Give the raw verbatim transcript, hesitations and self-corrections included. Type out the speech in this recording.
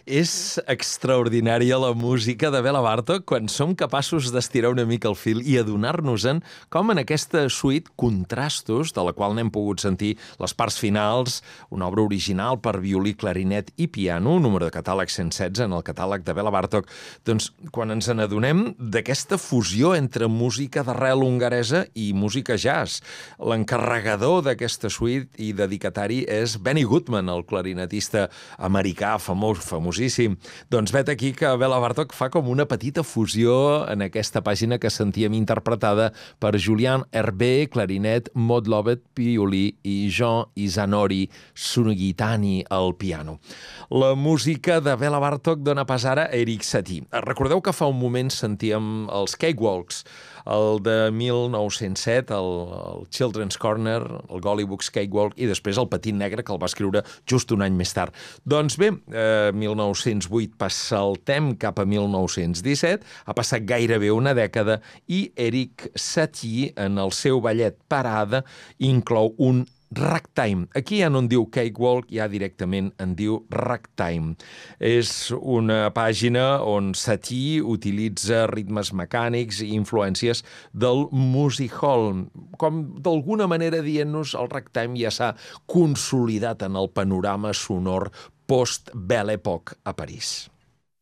És extraordinària la música de Bela Bartók quan som capaços d'estirar una mica el fil i adonar-nos-en com en aquesta suite Contrastos, de la qual n'hem pogut sentir les parts finals, una obra original per violí, clarinet i piano, número de catàleg cent setze en el catàleg de Bela Bartók. Doncs quan ens n'adonem d'aquesta fusió entre música d'arrel hongaresa i música jazz. L'encarregador d'aquesta suite i dedicatari és Benny Goodman, el clarinetista americà famós, famosíssim. Doncs vet aquí que Bela Bartók fa com una petita fusió en aquesta pàgina que sentíem interpretada per Julian Hervé, clarinet, Maud Lovett, violí i Jean Izanori Sunugitani al piano. La música de Bela Bartók dona pas ara a Erik Satie. Recordeu que fa un moment sentíem els Cakewalks, el de mil nou-cents set, el, el Children's Corner, el Golliwogg's Cakewalk, i després el Petit Negre, que el va escriure just un any més tard. Doncs bé, eh, mil nou-cents vuit saltem cap a mil nou-cents disset, ha passat gairebé una dècada, i Erik Satie, en el seu ballet Parada, inclou un Ragtime. Aquí ja no en diu Cakewalk, ja directament en diu Ragtime. És una pàgina on Satie utilitza ritmes mecànics i influències del music hall, com d'alguna manera dient-nos el Ragtime ja s'ha consolidat en el panorama sonor post-Belle Époque a París.